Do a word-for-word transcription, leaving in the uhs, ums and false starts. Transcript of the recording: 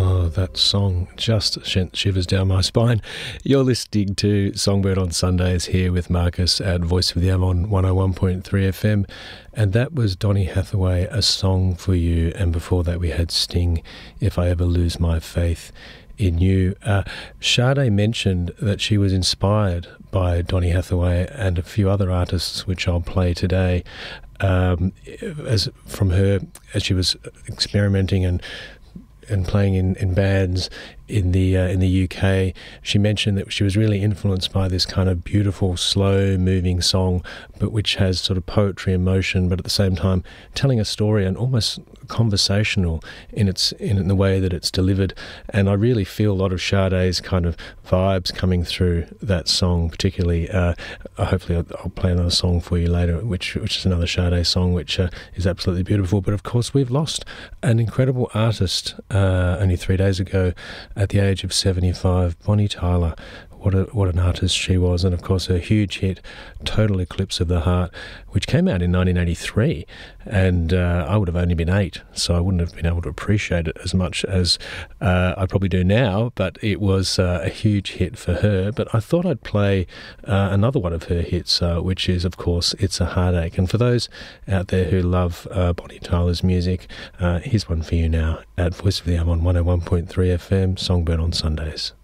Oh, that song just sent shivers down my spine. You're listening to Songbird on Sundays here with Marcus at Voice of the Am on one oh one point three F M. And that was Donny Hathaway, A Song for You. And before that we had Sting, If I Ever Lose My Faith in You. Uh, Sade mentioned that she was inspired by Donny Hathaway and a few other artists which I'll play today. Um, as from her, as she was experimenting and and playing in, in bands in the uh, in the U K, she mentioned that she was really influenced by this kind of beautiful, slow-moving song, but which has sort of poetry and motion, but at the same time telling a story and almost conversational in its in the way that it's delivered. And I really feel a lot of Sade's kind of vibes coming through that song, particularly. Uh, hopefully, I'll, I'll play another song for you later, which which is another Sade song, which uh, is absolutely beautiful. But of course, we've lost an incredible artist uh, only three days ago. At the age of seventy-five, Bonnie Tyler. What a, what an artist she was. And of course her huge hit, Total Eclipse of the Heart, which came out in nineteen eighty-three. And uh, I would have only been eight, so I wouldn't have been able to appreciate it as much as uh, I probably do now. But it was uh, a huge hit for her. But I thought I'd play uh, another one of her hits, uh, which is, of course, It's a Heartache. And for those out there who love uh, Bonnie Tyler's music, uh, here's one for you now at Voice of the Am on one oh one point three F M, Songbird on Sundays.